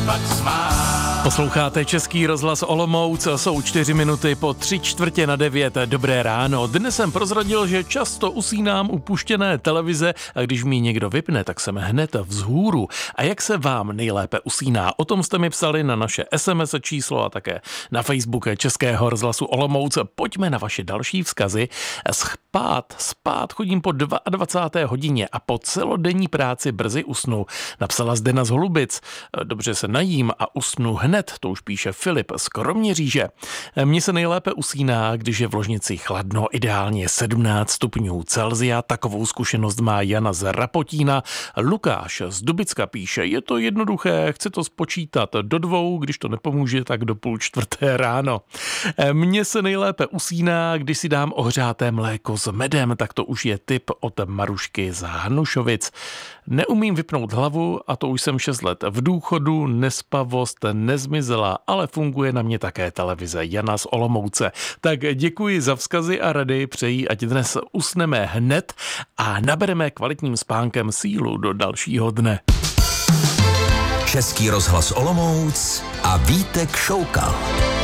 pak smát. Posloucháte Český rozhlas Olomouc, jsou 4 minuty po 8:45. Dobré ráno. Dnes jsem prozradil, že často usínám u puštěné televize a když mi někdo vypne, tak jsem hned vzhůru. A jak se vám nejlépe usíná? O tom jste mi psali na naše SMS číslo a také na Facebook Českého rozhlasu Olomouc. Pojďme na vaše další vzkazy. Spát chodím po 22. hodině a po celodenní práci brzy usnu. Napsala Zdena z Holubic. Dobře se najím a usnu hned, to už píše Filip z Kroměříže. Mně se nejlépe usíná, když je v ložnici chladno, ideálně 17 stupňů Celsia. Takovou zkušenost má Jana z Rapotína. Lukáš z Dubicka píše, je to jednoduché, chci to spočítat do 2, když to nepomůže, tak do 3:30 ráno. Mně se nejlépe usíná, když si dám ohřáté mléko s medem, tak to už je tip od Marušky z Hanušovic. Neumím vypnout hlavu a to už jsem 6 let v důchodu, nespavost nezmizela, ale funguje na mě také televize. Jana z Olomouce. Tak děkuji za vzkazy a rady, přeji, ať dnes usneme hned a nabereme kvalitním spánkem sílu do dalšího dne. Český rozhlas Olomouc a Vítek Šoukal.